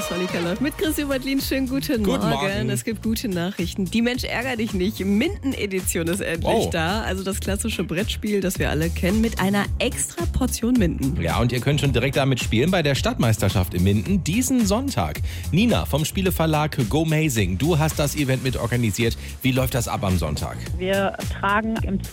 ist Monika läuft mit Chris Übertlin. Schönen guten Morgen. Es gibt gute Nachrichten. Die Mensch ärger dich nicht. Minden-Edition ist endlich da. Also das klassische Brettspiel, das wir alle kennen, mit einer extra Portion Minden. Ja, und ihr könnt schon direkt damit spielen bei der Stadtmeisterschaft in Minden diesen Sonntag. Nina vom Spieleverlag GoMazing, du hast das Event mit organisiert. Wie läuft das ab am Sonntag? Wir tragen im